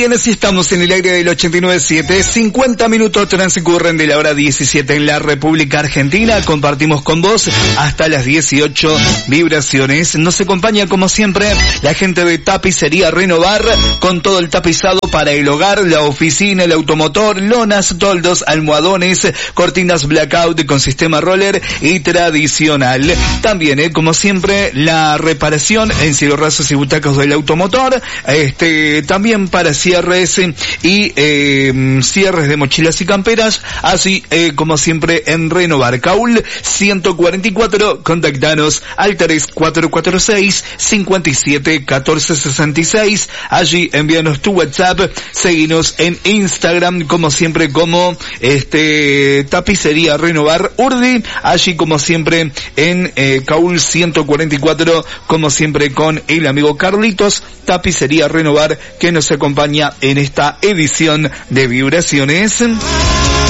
bien, así estamos en el aire del 89.7. 50 minutos transcurren de la hora 17 en la República Argentina. Compartimos con vos hasta las 18 vibraciones. Nos acompaña como siempre la gente de Tapicería Renovar, con todo el tapizado para el hogar, la oficina, el automotor, lonas, toldos, almohadones, cortinas blackout con sistema roller y tradicional. También, como siempre, la reparación en cielorrazos y butacas del automotor, también para cierres y cierres de mochilas y camperas, así como siempre en Renovar. Caul 144, contactanos al 3446 57 14 66. Allí envíanos tu WhatsApp, seguinos en Instagram como siempre como Tapicería Renovar Urdi, allí como siempre en Caul 144, como siempre con el amigo Carlitos. Tapicería Renovar, que nos acompaña en esta edición de Vibraciones.